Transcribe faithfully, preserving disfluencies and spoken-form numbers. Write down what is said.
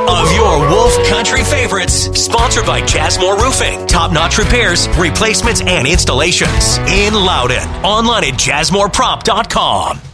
of your Wolf Country favorites. Sponsored by Jasmore Roofing. Top-notch repairs, replacements, and installations. In Loudon. Online at jasmore prop dot com.